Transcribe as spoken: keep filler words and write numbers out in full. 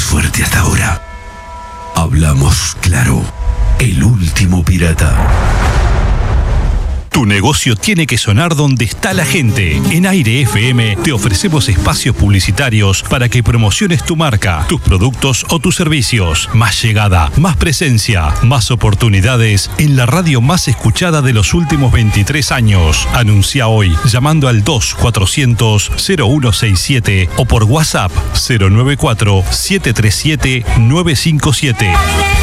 fuerte hasta ahora. Hablamos claro. El último pirata. Tu negocio tiene que sonar donde está la gente. En Aire F M te ofrecemos espacios publicitarios para que promociones tu marca, tus productos o tus servicios. Más llegada, más presencia, más oportunidades en la radio más escuchada de los últimos veintitrés años. Anuncia hoy llamando al dos cuatrocientos cero uno sesenta y siete o por WhatsApp cero nueve cuatro siete tres siete nueve cinco siete.